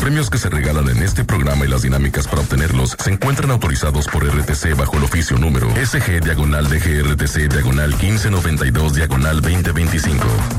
premios que se regalan en este programa y las dinámicas para obtenerlos se encuentran autorizados por RTC bajo el oficio número SG/DGRTC/1592/2025.